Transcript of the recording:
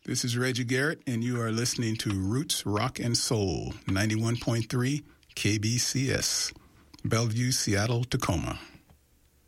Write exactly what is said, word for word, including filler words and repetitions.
This is Reggie Garrett, and you are listening to Roots Rock and Soul, ninety-one point three K B C S, Bellevue, Seattle, Tacoma.